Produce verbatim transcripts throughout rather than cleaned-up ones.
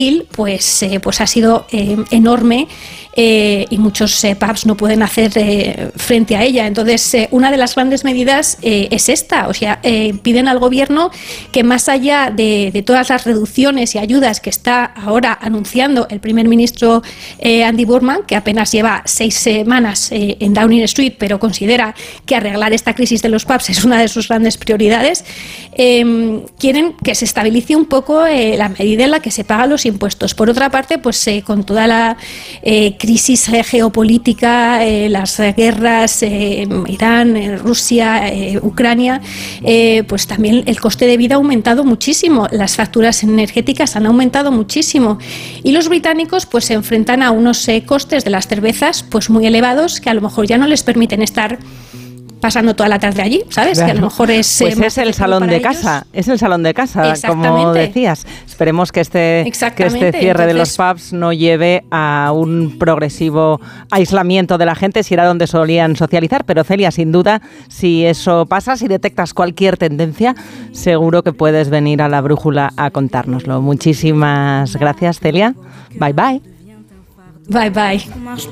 pues, eh, pues ha sido eh, enorme eh, y muchos eh, pubs no pueden hacer eh, frente a ella. Entonces, eh, una de las grandes medidas eh, es esta, o sea, eh, piden al gobierno que más allá de, de todas las reducciones y ayudas que está ahora anunciando el primer ministro eh, Andy Burnham, que apenas lleva seis semanas eh, en Downing Street, pero considera que arreglar esta crisis de los pubs es una de sus grandes prioridades, eh, quieren que se estabilice un poco eh, la medida en la que se pagan los impuestos. Por otra parte, pues eh, con toda la eh, crisis eh, geopolítica, eh, las eh, guerras, eh, Irán, eh, Rusia, eh, Ucrania, eh, pues también el coste de vida ha aumentado muchísimo, las facturas energéticas han aumentado muchísimo y los británicos pues se enfrentan a unos eh, costes de las cervezas pues muy elevados que a lo mejor ya no les permiten estar pasando toda la tarde allí, ¿sabes? Claro. Que a lo mejor es... Pues eh, es el salón de ellos. casa, es el salón de casa, como decías. Esperemos que este, que este cierre Entonces, de los pubs no lleve a un progresivo aislamiento de la gente, si era donde solían socializar. Pero Celia, sin duda, si eso pasa, si detectas cualquier tendencia, seguro que puedes venir a La Brújula a contárnoslo. Muchísimas gracias, Celia. Bye, bye. Bye, bye.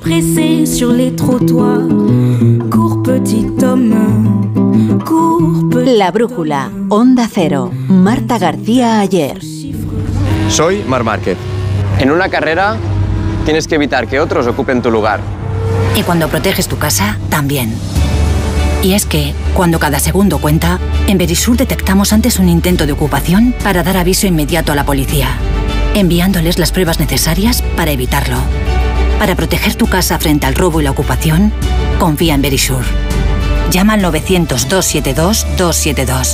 La Brújula, Onda Cero, Marta García Ayer. Soy Marc Márquez. En una carrera tienes que evitar que otros ocupen tu lugar. Y cuando proteges tu casa, también. Y es que, cuando cada segundo cuenta, en Verisur detectamos antes un intento de ocupación para dar aviso inmediato a la policía, enviándoles las pruebas necesarias para evitarlo. Para proteger tu casa frente al robo y la ocupación, confía en Verisur. Llama al novecientos, doscientos setenta y dos, doscientos setenta y dos.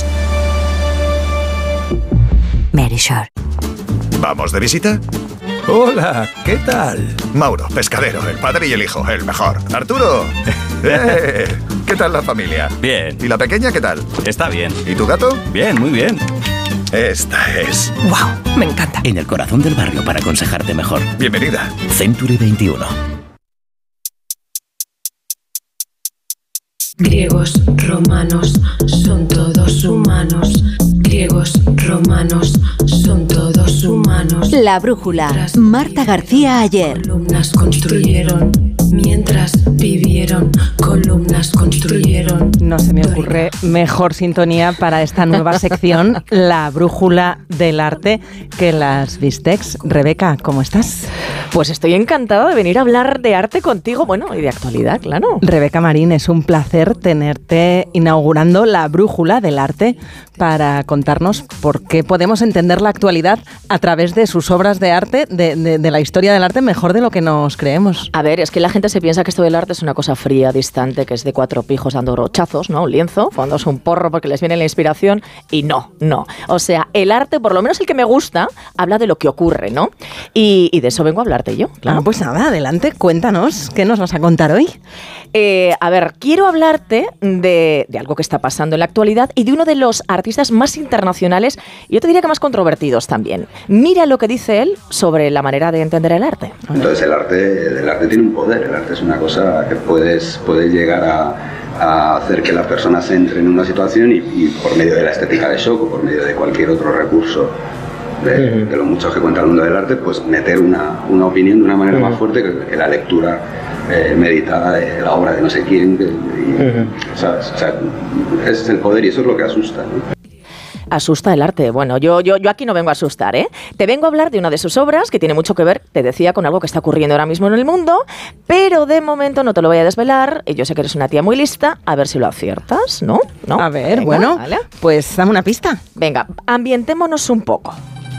Verisur. ¿Vamos de visita? Hola, ¿qué tal? Mauro, pescadero, el padre y el hijo, el mejor. Arturo, eh, ¿qué tal la familia? Bien. ¿Y la pequeña qué tal? Está bien. ¿Y tu gato? Bien, muy bien. Esta es... ¡Wow! Me encanta. En el corazón del barrio para aconsejarte mejor. Bienvenida. Century veintiuno. Griegos, romanos, son todos humanos. Griegos, romanos, son todos humanos. La Brújula, Marta García Ayer. Columnas construyeron, mientras vivieron, columnas construyeron. No se me ocurre mejor sintonía para esta nueva sección, La Brújula del Arte, que las Bistecs. Rebeca, ¿cómo estás? Pues estoy encantada de venir a hablar de arte contigo, bueno, y de actualidad, claro. Rebeca Marín, es un placer tenerte inaugurando La Brújula del Arte para contarnos por qué podemos entender la actualidad a través de sus obras de arte, de, de, de la historia del arte, mejor de lo que nos creemos. A ver, es que la gente se piensa que esto del arte es una cosa fría, distante, que es de cuatro pijos dando brochazos, ¿no? Un lienzo, fumándose un porro porque les viene la inspiración, y no, no. O sea, el arte, por lo menos el que me gusta, habla de lo que ocurre, ¿no? Y, y de eso vengo a hablarte yo, claro. Ah, pues nada, adelante, cuéntanos, ¿qué nos vas a contar hoy? Eh, a ver, quiero hablarte de, de algo que está pasando en la actualidad y de uno de los artistas más internacionales, y yo te diría que más controvertidos también. Mira lo que dice él sobre la manera de entender el arte. Entonces el arte, el arte tiene un poder, el arte es una cosa que puedes, puedes llegar a, a hacer que las personas entren en una situación y, y por medio de la estética de shock o por medio de cualquier otro recurso de, de los muchos que cuenta el mundo del arte, pues meter una, una opinión de una manera más fuerte que, que la lectura eh, meditada de la obra de no sé quién, que, y, ¿sabes? O sea, ese es el poder y eso es lo que asusta, ¿no? Asusta el arte. Bueno, yo, yo, yo aquí no vengo a asustar, ¿eh? Te vengo a hablar de una de sus obras que tiene mucho que ver, te decía, con algo que está ocurriendo ahora mismo en el mundo, pero de momento no te lo voy a desvelar. Y yo sé que eres una tía muy lista, a ver si lo aciertas, ¿no? ¿No? A ver, venga, bueno, ¿vale? Pues dame una pista. Venga, ambientémonos un poco.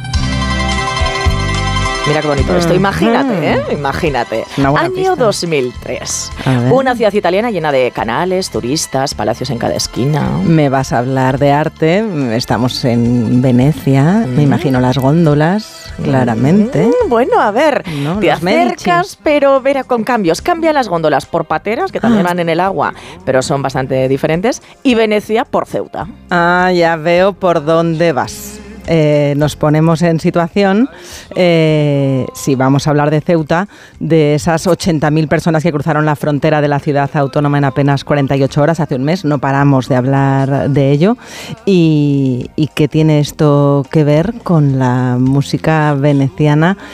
Mira qué bonito esto, imagínate, ¿eh? Imagínate. Año pista. dos mil tres. Una ciudad italiana llena de canales, turistas, palacios en cada esquina. Me vas a hablar de arte, estamos en Venecia, mm. me imagino las góndolas, claramente. Mm, bueno, a ver, no, te acercas, Medici. Pero verá, con cambios. Cambian las góndolas por pateras, que también ah. van en el agua, pero son bastante diferentes, y Venecia por Ceuta. Ah, ya veo por dónde vas. Eh, nos ponemos en situación, eh, si vamos a hablar de Ceuta, de esas ochenta mil personas que cruzaron la frontera de la ciudad autónoma en apenas cuarenta y ocho horas, hace un mes, no paramos de hablar de ello. ¿Y, y qué tiene esto que ver con la música veneciana